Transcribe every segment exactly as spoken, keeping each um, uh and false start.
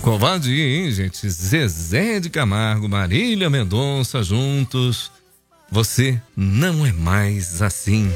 Covardia, hein, gente? Zezé de Camargo, Marília Mendonça juntos. Você não é mais assim.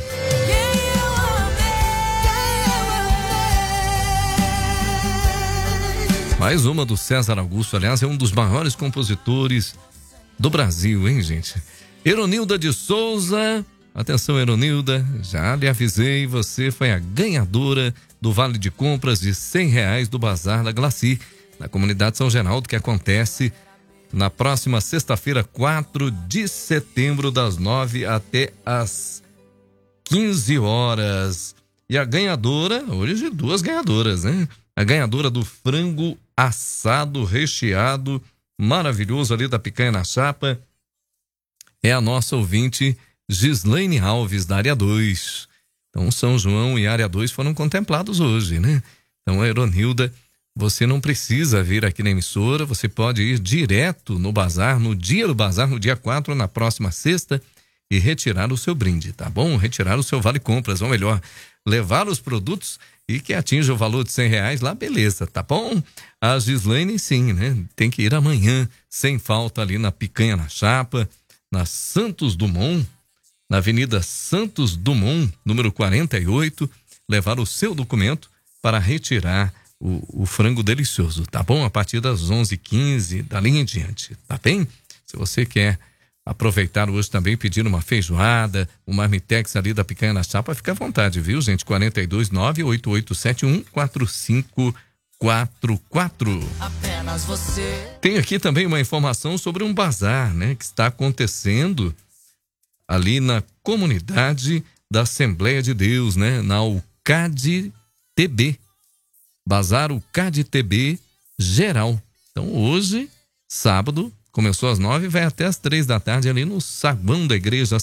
Mais uma do César Augusto, aliás, é um dos maiores compositores do Brasil, hein, gente? Eronilda de Souza, atenção, Eronilda, já lhe avisei, você foi a ganhadora do vale de compras de cem reais do Bazar da Glaci, na comunidade São Geraldo, que acontece na próxima sexta-feira, quatro de setembro, das nove até as quinze horas. E a ganhadora, hoje duas ganhadoras, né? A ganhadora do frango assado recheado, maravilhoso ali da picanha na chapa, é a nossa ouvinte Gislaine Alves, da área dois. Então, São João e área dois foram contemplados hoje, né? Então, a Eronilda, você não precisa vir aqui na emissora, você pode ir direto no bazar, no dia do bazar, no dia quatro, na próxima sexta, e retirar o seu brinde, tá bom? Retirar o seu vale compras, ou melhor, levar os produtos e que atinja o valor de cem reais lá, beleza, tá bom? A Gislaine, sim, né? Tem que ir amanhã, sem falta, ali na Picanha na Chapa, na Santos Dumont, na Avenida Santos Dumont, número quarenta e oito, levar o seu documento para retirar o, o frango delicioso, tá bom? A partir das onze e quinze, dali em diante, tá bem? Se você quer aproveitar hoje também, pedir uma feijoada, uma marmitex ali da Picanha na Chapa, fica à vontade, viu, gente? quarenta e dois, nove oito oito sete um, quatro cinco quatro quatro. Apenas você. Tem aqui também uma informação sobre um bazar, né, que está acontecendo ali na comunidade da Assembleia de Deus, né, na U C A D T B. Bazar U C A D T B geral. Então hoje, sábado, começou às nove e vai até às três da tarde ali no saguão da igreja